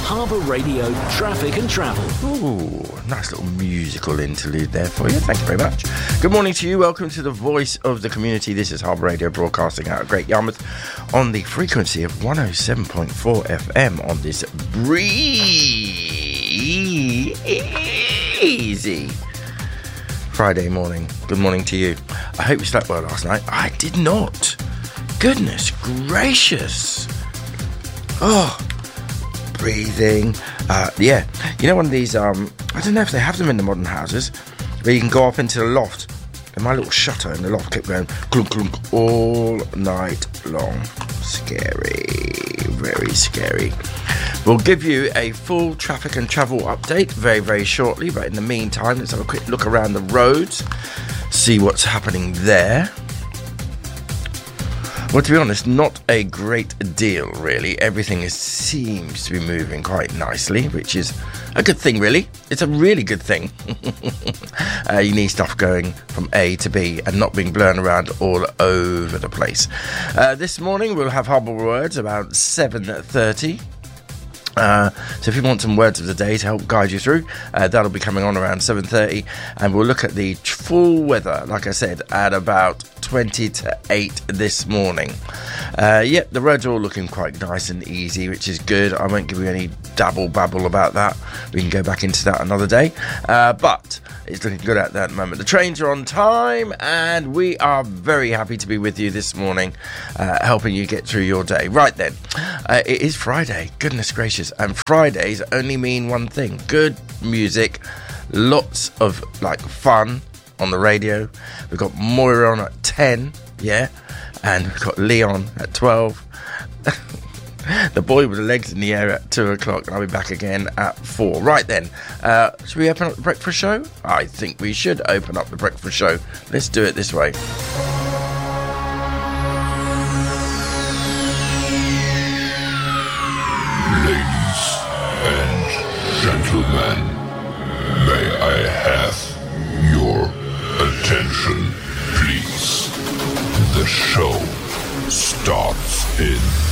Harbour Radio Traffic and Travel. Ooh, nice little musical interlude there for you. Thank you very much. Good morning to you. Welcome to the voice of the community. This is Harbour Radio broadcasting out of Great Yarmouth on the frequency of 107.4 FM on this breezy Friday morning. Good morning to you. I hope you slept well last night. I did not. Goodness gracious. Oh, breathing. Yeah, you know, one of these, I don't know if they have them in the modern houses, where you can go up into the loft, and my little shutter in the loft kept going clunk clunk all night long. Scary, very scary. We'll give you a full traffic and travel update very, very shortly, but in the meantime, let's have a quick look around the roads, see what's happening there. Well, to be honest, not a great deal, really. Everything seems to be moving quite nicely, which is a good thing, really. It's a really good thing. You need stuff going from A to B and not being blown around all over the place. This morning, we'll have Harbour Words about 7:30. So if you want some words of the day to help guide you through, that'll be coming on around 7:30, and we'll look at the full weather, like I said, at about 20 to 8 this morning. Yep, the roads are all looking quite nice and easy, which is good. I won't give you any babble about that. We can go back into that another day, but it's looking good at that moment. The trains are on time, and we are very happy to be with you this morning, helping you get through your day. Right then, it is Friday. Goodness gracious. And Fridays only mean one thing: good music, lots of fun on the radio. We've got Moira on at 10, yeah, and we've got Leon at 12. The boy with the legs in the air at 2 o'clock. I'll be back again at 4. Right then, should we open up the breakfast show? I think we should open up the breakfast show. Let's do it this way. Gentlemen, may I have your attention, please? The show starts in